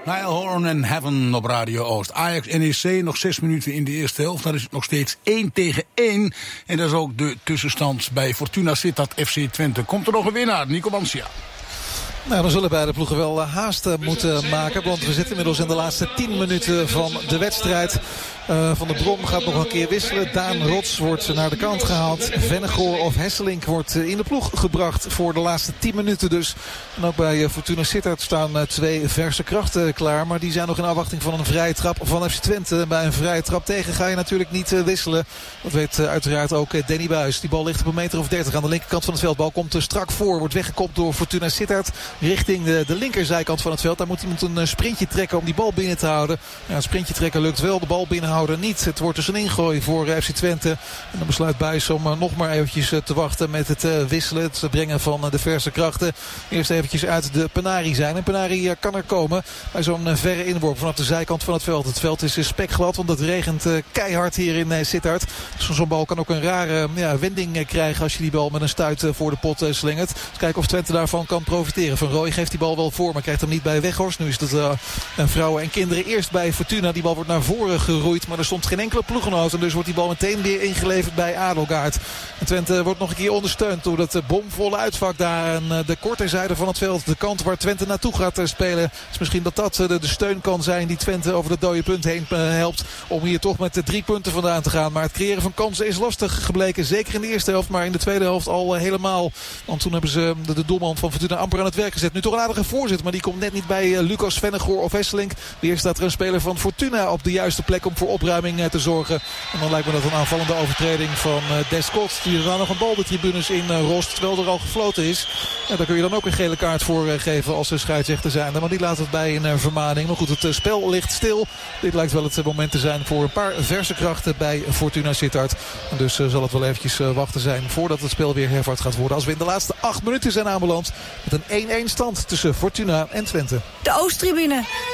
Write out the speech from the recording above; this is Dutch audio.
Niall Horan en Heaven op Radio Oost. Ajax-NEC, nog 6 minuten in de eerste helft. Daar is het nog steeds 1-1. En dat is ook de tussenstand bij Fortuna Sittard FC Twente. Komt er nog een winnaar, Nico Mansia? Nou, dan zullen beide ploegen wel haast moeten maken. Want we zitten inmiddels in de laatste 10 minuten van de wedstrijd. Van der Brom gaat nog een keer wisselen. Daan Rots wordt naar de kant gehaald. Vennegoor of Hesselink wordt in de ploeg gebracht voor de laatste 10 minuten dus. En ook bij Fortuna Sittard staan 2 verse krachten klaar. Maar die zijn nog in afwachting van een vrije trap van FC Twente. Bij een vrije trap tegen ga je natuurlijk niet wisselen. Dat weet uiteraard ook Danny Buijs. Die bal ligt op een meter of 30 aan de linkerkant van het veld. Bal komt strak voor. Wordt weggekopt door Fortuna Sittard richting de linkerzijkant van het veld. Daar moet iemand een sprintje trekken om die bal binnen te houden. Ja, een sprintje trekken lukt wel. De bal binnenhouden niet. Het wordt dus een ingooi voor FC Twente. En dan besluit Buijs om nog maar eventjes te wachten met het wisselen. Het brengen van de verse krachten. Eerst eventjes uit de Penari zijn. En Penari kan er komen bij zo'n verre inworp vanaf de zijkant van het veld. Het veld is spekglad, want het regent keihard hier in Sittard. Dus zo'n bal kan ook een rare wending krijgen als je die bal met een stuit voor de pot slingert. Dus kijken of Twente daarvan kan profiteren. Van Rooij geeft die bal wel voor, maar krijgt hem niet bij Weghorst. Nu is het vrouwen en kinderen eerst bij Fortuna. Die bal wordt naar voren geroeid, maar er stond geen enkele ploeggenoot. En dus wordt die bal meteen weer ingeleverd bij Adelgaard. En Twente wordt nog een keer ondersteund door dat bomvolle uitvak daar aan de korte zijde van het veld. De kant waar Twente naartoe gaat spelen. Dus misschien dat de steun kan zijn die Twente over het dode punt heen helpt. Om hier toch met 3 punten vandaan te gaan. Maar het creëren van kansen is lastig gebleken. Zeker in de eerste helft, maar in de tweede helft al helemaal. Want toen hebben ze de doelman van Fortuna amper aan het werk gezet. Nu toch een aardige voorzet, maar die komt net niet bij Lucas Vennegoor of Hesselink. Weer staat er een speler van Fortuna op de juiste plek om voor opruiming te zorgen. En dan lijkt me dat een aanvallende overtreding van Descott. Die er dan nog een bal de tribunes in rost, terwijl er al gefloten is. En daar kun je dan ook een gele kaart voor geven als er scheidsrechter zijn. Maar die laat het bij een vermaning. Maar goed, het spel ligt stil. Dit lijkt wel het moment te zijn voor een paar verse krachten bij Fortuna Sittard. En dus zal het wel eventjes wachten zijn voordat het spel weer hervat gaat worden. Als we in de laatste 8 minuten zijn aanbeland met een 1-1 stand tussen Fortuna en Twente. De Oosttribune